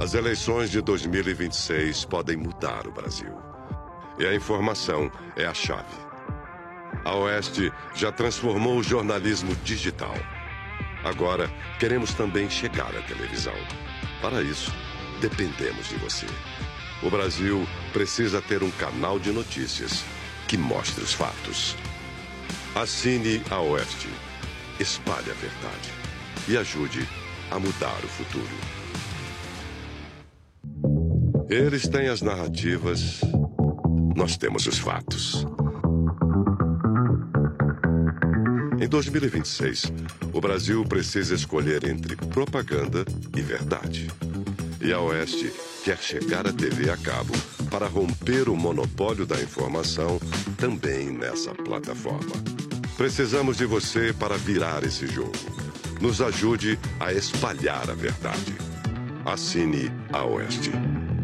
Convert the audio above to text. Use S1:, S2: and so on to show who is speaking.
S1: As eleições de 2026 podem mudar o Brasil. E a informação é a chave. A Oeste já transformou o jornalismo digital. Agora, queremos também chegar à televisão. Para isso, dependemos de você. O Brasil precisa ter um canal de notícias que mostre os fatos. Assine a Oeste. Espalhe a verdade. E ajude a mudar o futuro. Eles têm as narrativas, nós temos os fatos. Em 2026, o Brasil precisa escolher entre propaganda e verdade. E a Oeste quer chegar à TV a cabo para romper o monopólio da informação também nessa plataforma. Precisamos de você para virar esse jogo. Nos ajude a espalhar a verdade. Assine a Oeste.